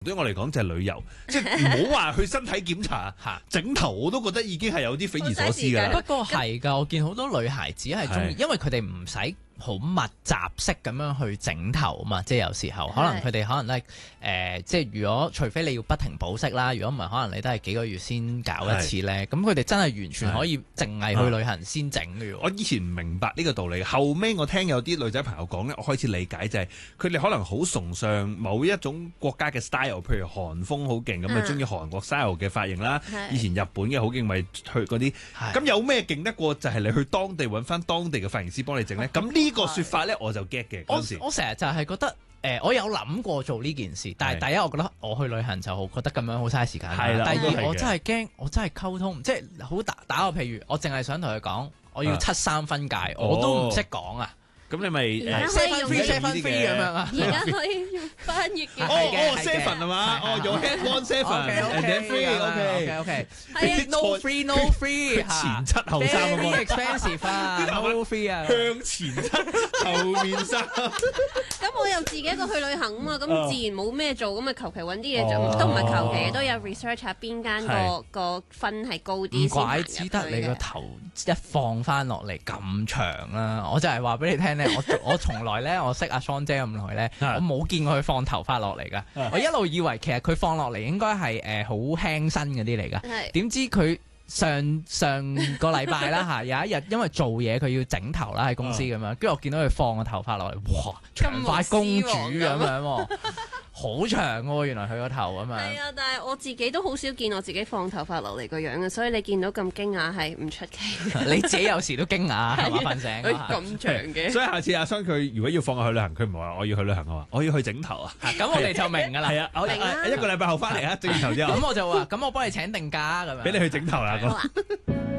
對於我嚟講就係旅遊，即係唔好話去身體檢查整頭我都覺得已經係有啲匪夷所思㗎啦。 不過係㗎，我見好多女孩子係中意，因為佢哋唔使好密集式咁樣去整頭嘛，即係有時候可能佢哋可能咧即係如果除非你要不停保濕啦，如果唔係可能你都係幾個月先搞一次咧，咁佢哋真係完全可以淨係去旅行先整嘅喎。 我以前唔明白呢個道理，後尾我聽有啲女仔朋友講咧，我開始理解就係佢哋可能好崇尚某一種國家嘅 style， 譬如韓風好勁咁啊，中意韓國 style 嘅髮型啦。以前日本嘅好勁，咪去嗰啲。咁有咩勁得過就係你去當地揾翻當地嘅髮型師幫你整咧？咁呢個説法咧我就 get 嘅。 我成日就係覺得我有諗過做呢件事，但係第一我覺得我去旅行就覺得咁樣好嘥時間。 係啦。 第二我真係驚，我真係溝通，即係好打個譬如，我淨係想同佢講，我要73分界，我都唔識講啊。 咁你咪 7 free 咁樣啊？ 而家可以用翻譯嘅。 7係嘛？your head 1 7 and then free OK。 係 no free 前七後三啊嘛 expensive 啊 no free 啊， 向前七後面三。 咁我又自己一個去旅行啊嘛，咁自然冇咩做，咁咪求其揾啲嘢做，都唔係求其，都有 research 下邊間個分係高啲。 唔怪之得你個頭一放翻落嚟咁長啦，我就係話俾你聽。我從來咧，我識阿 Son 姐咁耐咧，我冇見過佢放頭髮落嚟噶。我一路以為其實佢放落嚟應該係好輕身嗰啲嚟噶，點知佢上個禮拜啦有一日因為做嘢佢要整頭啦喺公司咁樣，跟住我見到佢放個頭髮落嚟，哇，長髮公主咁樣。好長喎，原來佢個頭啊嘛。 係啊，但係我自己都好少見我自己放頭髮落嚟個樣嘅，所以你見到咁驚訝係唔出奇。 你自己有時都驚訝係嘛？瞓醒咁長嘅。 所以下次阿生佢如果要放我去旅行，佢唔係話我要去旅行，我要去整頭啊。 咁我哋就明㗎啦。 係啊，一個禮拜後翻嚟啊，整完頭之後。 咁我就話，咁我幫你請定假咁樣。 俾你去整頭啦。